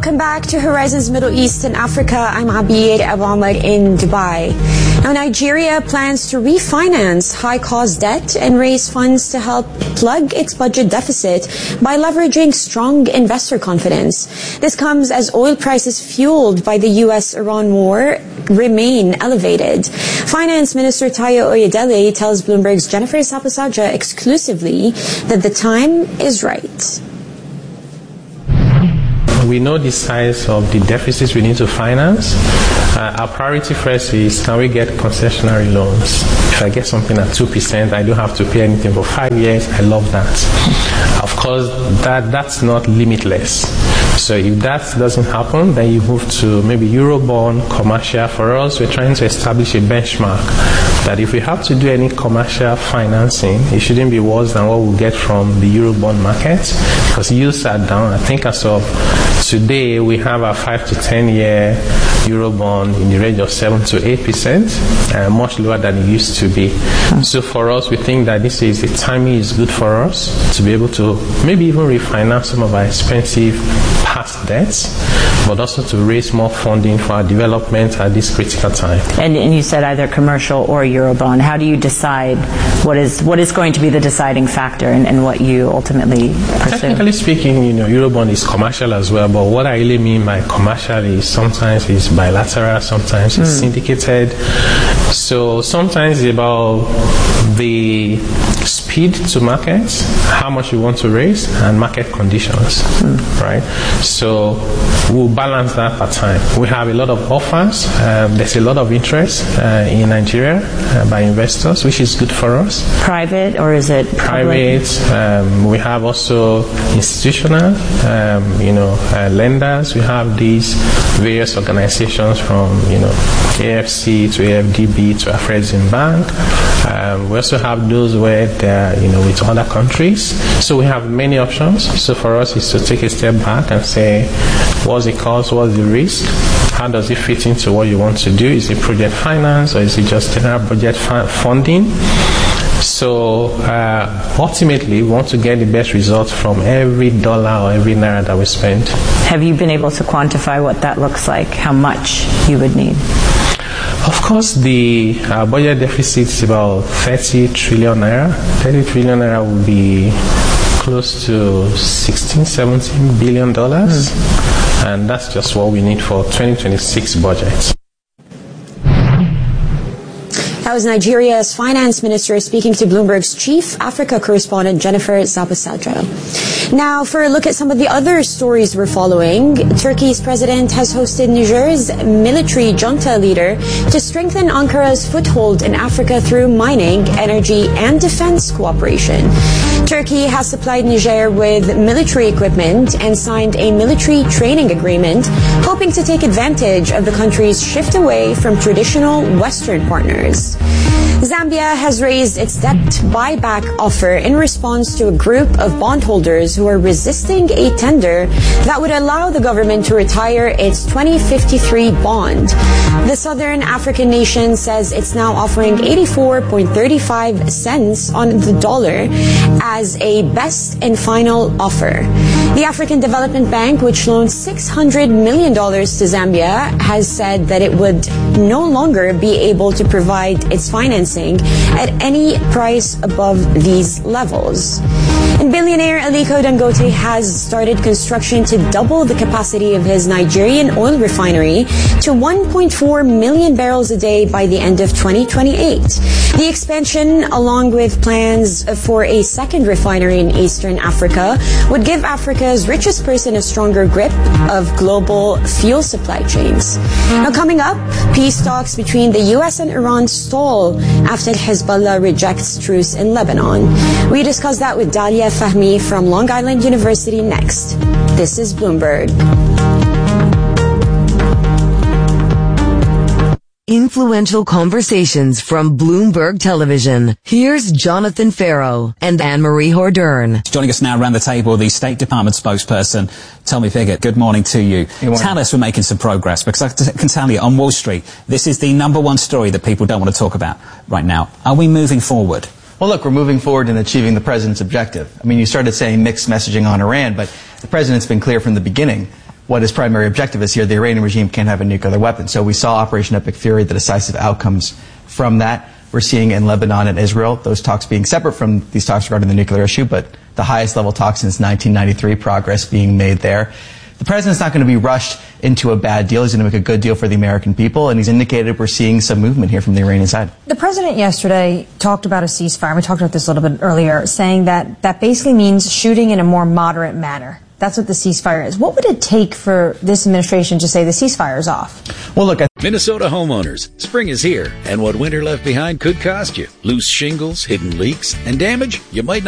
Welcome back to Horizons Middle East and Africa. I'm Abir Abamad in Dubai. Now, Nigeria plans to refinance high-cost debt and raise funds to help plug its budget deficit by leveraging strong investor confidence. This comes as oil prices fueled by the U.S.-Iran war remain elevated. Finance Minister Tayo Oyedele tells Bloomberg's Jennifer Saposaja exclusively that the time is right. We know the size of the deficits we need to finance. Our priority first is, can we get concessionary loans? If I get something at 2%, I don't have to pay anything for 5 years. I love that. Of course, that's not limitless. So if that doesn't happen, then you move to maybe Eurobond, commercial. For us, we're trying to establish a benchmark that if we have to do any commercial financing, it shouldn't be worse than what we get from the Eurobond market, because yields are down. I think as of today, we have a 5 to 10 year Eurobond in the range of 7 to 8%, much lower than it used to be. So for us, we think that the timing is good for us to be able to maybe even refinance some of our expensive past debts, but also to raise more funding for our development at this critical time. And you said either commercial or Eurobond. How do you decide what is going to be the deciding factor in what you ultimately pursue? Technically speaking, Eurobond is commercial as well, but what I really mean by commercial is sometimes it's bilateral, sometimes it's syndicated. So sometimes it's about the speed to market, how much you want to raise, and market conditions, right? So we'll balance that per time. We have a lot of offers. There's a lot of interest in Nigeria by investors, which is good for us. Private, or is it private? We have also institutional, lenders. We have these various organizations from, AFC to AFDB to Afrexim Bank. We also have those where they're, with other countries. So we have many options. So for us, is to take a step back and say, what's the cost, what's the risk, how does it fit into what you want to do? Is it project finance, or is it just general budget funding? So ultimately, we want to get the best results from every dollar or every naira that we spend. Have you been able to quantify what that looks like, how much you would need? Of course, the budget deficit is about 30 trillion naira. 30 trillion naira would be close to $16-17 billion. And that's just what we need for 2026 budget. That was Nigeria's finance minister speaking to Bloomberg's chief Africa correspondent Jennifer Saposaja. Now, for a look at some of the other stories we're following, Turkey's president has hosted Niger's military junta leader to strengthen Ankara's foothold in Africa through mining, energy, and defense cooperation. Turkey has supplied Niger with military equipment and signed a military training agreement, hoping to take advantage of the country's shift away from traditional Western partners. Zambia has raised its debt buyback offer in response to a group of bondholders who are resisting a tender that would allow the government to retire its 2053 bond. The Southern African nation says it's now offering 84.35 cents on the dollar as a best and final offer. The African Development Bank, which loaned $600 million to Zambia, has said that it would no longer be able to provide its financing at any price above these levels. And billionaire Aliko Dangote has started construction to double the capacity of his Nigerian oil refinery to 1.4 million barrels a day by the end of 2028. The expansion, along with plans for a second refinery in Eastern Africa, would give Africa's richest person a stronger grip of global fuel supply chains. Now, coming up, peace talks between the U.S. and Iran stall after Hezbollah rejects truce in Lebanon. We discuss that with Dalia Fahmy from Long Island University next. This is Bloomberg. Influential conversations from Bloomberg Television. Here's Jonathan Farrow and Anne-Marie Hordern. Joining us now around the table, the State Department spokesperson, Tommy Pigott. Good morning to you. Tell us we're making some progress, because I can tell you on Wall Street, this is the number one story that people don't want to talk about right now. Are we moving forward? Well, look, we're moving forward in achieving the president's objective. I mean, you started saying mixed messaging on Iran, but the president's been clear from the beginning. what his primary objective is here. The Iranian regime can't have a nuclear weapon. So we saw Operation Epic Fury, the decisive outcomes from that. We're seeing in Lebanon and Israel, those talks being separate from these talks regarding the nuclear issue, but the highest level talks since 1993, progress being made there. The president's not going to be rushed into a bad deal. He's going to make a good deal for the American people, and he's indicated we're seeing some movement here from the Iranian side. The president yesterday talked about a ceasefire. We talked about this a little bit earlier, saying that that basically means shooting in a more moderate manner. That's what the ceasefire is. What would it take for this administration to say the ceasefire is off? Well, look, Minnesota homeowners, spring is here, and what winter left behind could cost you. Loose shingles, hidden leaks, and damage you might not